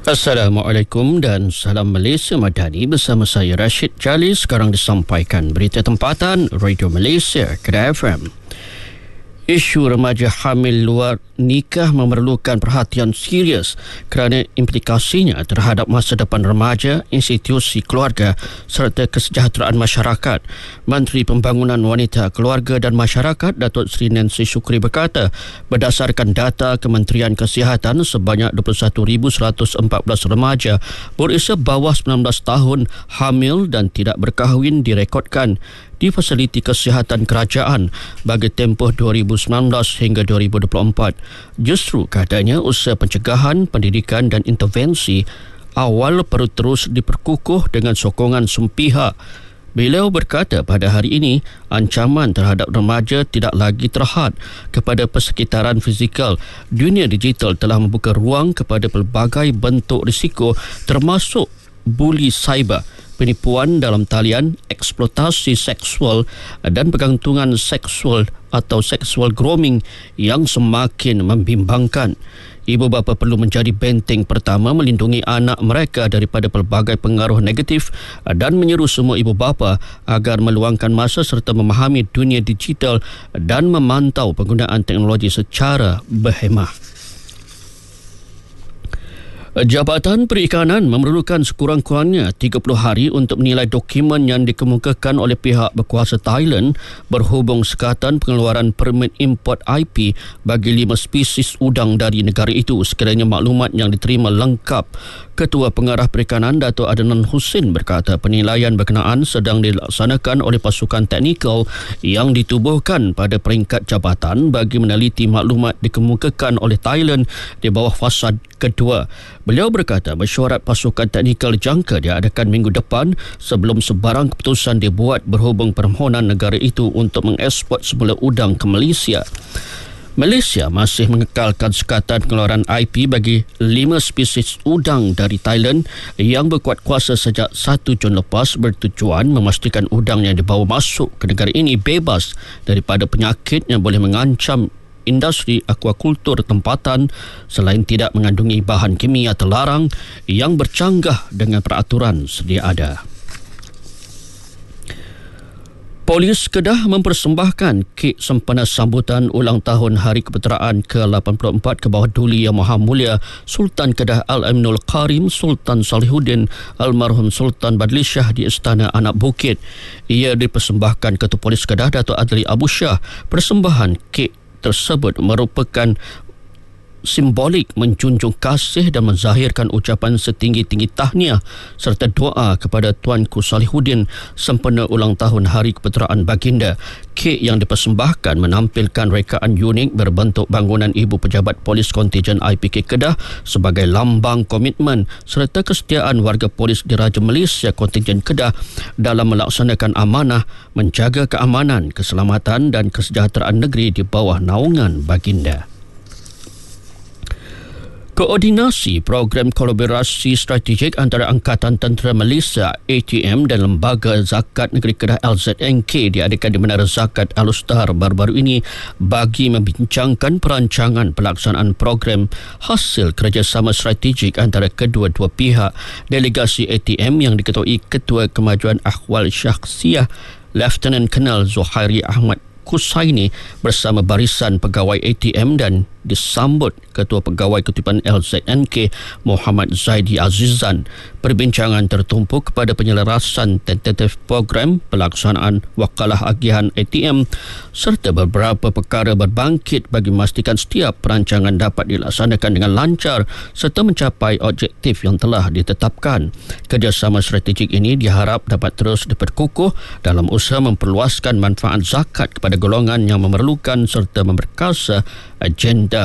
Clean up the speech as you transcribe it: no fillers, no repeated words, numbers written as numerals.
Assalamualaikum dan salam Malaysia Madani bersama saya Rashid Jali. Sekarang disampaikan berita tempatan Radio Malaysia Kedah FM. Isu remaja hamil luar nikah memerlukan perhatian serius kerana implikasinya terhadap masa depan remaja, institusi keluarga serta kesejahteraan masyarakat. Menteri Pembangunan Wanita, Keluarga dan Masyarakat Datuk Seri Nancy Shukri berkata, berdasarkan data Kementerian Kesihatan, sebanyak 21,114 remaja berusia bawah 19 tahun hamil dan tidak berkahwin direkodkan di fasiliti kesihatan kerajaan bagi tempoh 2019 hingga 2024. Justru katanya usaha pencegahan, pendidikan dan intervensi awal perlu terus diperkukuh dengan sokongan semua. Beliau berkata pada hari ini, ancaman terhadap remaja tidak lagi terhad kepada persekitaran fizikal. Dunia digital telah membuka ruang kepada pelbagai bentuk risiko termasuk buli cyber, penipuan dalam talian, eksploitasi seksual dan pergantungan seksual atau sexual grooming yang semakin membimbangkan. Ibu bapa perlu menjadi benteng pertama melindungi anak mereka daripada pelbagai pengaruh negatif dan menyeru semua ibu bapa agar meluangkan masa serta memahami dunia digital dan memantau penggunaan teknologi secara berhemah. Jabatan Perikanan memerlukan sekurang-kurangnya 30 hari untuk menilai dokumen yang dikemukakan oleh pihak berkuasa Thailand berhubung sekatan pengeluaran permit import IP bagi 5 spesies udang dari negara itu sekiranya maklumat yang diterima lengkap. Ketua Pengarah Perikanan Dato' Adnan Hussein berkata penilaian berkenaan sedang dilaksanakan oleh pasukan teknikal yang ditubuhkan pada peringkat jabatan bagi meneliti maklumat dikemukakan oleh Thailand di bawah fasad kedua. Beliau berkata mesyuarat pasukan teknikal dijangka diadakan minggu depan sebelum sebarang keputusan dibuat berhubung permohonan negara itu untuk mengeksport semula udang ke Malaysia. Malaysia masih mengekalkan sekatan pengeluaran IP bagi 5 spesies udang dari Thailand yang berkuat kuasa sejak 1 Jun lepas bertujuan memastikan udang yang dibawa masuk ke negara ini bebas daripada penyakit yang boleh mengancam industri akuakultur tempatan selain tidak mengandungi bahan kimia terlarang yang bercanggah dengan peraturan sedia ada. Polis Kedah mempersembahkan kek sempena sambutan ulang tahun Hari Kepeteraan ke-84 ke bawah Duli Yang Maha Mulia Sultan Kedah Al-Aminul Karim Sultan Salihuddin Almarhum Sultan Badlishah di Istana Anak Bukit. Ia dipersembahkan Ketua Polis Kedah Dato' Adli Abu Shah. Persembahan kek tersebut merupakan simbolik menjunjung kasih dan menzahirkan ucapan setinggi-tinggi tahniah serta doa kepada Tuanku Salihuddin sempena ulang tahun Hari Kepeteraan Baginda. Kek yang dipersembahkan menampilkan rekaan unik berbentuk bangunan Ibu Pejabat Polis Kontijen IPK Kedah sebagai lambang komitmen serta kesetiaan warga polis Diraja Malaysia Kontijen Kedah dalam melaksanakan amanah menjaga keamanan, keselamatan dan kesejahteraan negeri di bawah naungan Baginda. Koordinasi program kolaborasi strategik antara Angkatan Tentera Malaysia ATM dan Lembaga Zakat Negeri Kedah LZNK diadakan di Menara Zakat Al-Ustar baru-baru ini bagi membincangkan perancangan pelaksanaan program hasil kerjasama strategik antara kedua-dua pihak. Delegasi ATM yang diketuai Ketua Kemajuan Ahwal Syakhsiah Lieutenant Colonel Zuhairi Ahmad Kusaini bersama barisan pegawai ATM dan disambut Ketua Pegawai Kutipan LZNK Muhammad Zaidi Azizan. Perbincangan tertumpu kepada penyelarasan tentatif program pelaksanaan wakalah agihan ATM serta beberapa perkara berbangkit bagi memastikan setiap perancangan dapat dilaksanakan dengan lancar serta mencapai objektif yang telah ditetapkan. Kerjasama strategik ini diharap dapat terus diperkukuh dalam usaha memperluaskan manfaat zakat kepada golongan yang memerlukan serta memperkasa agenda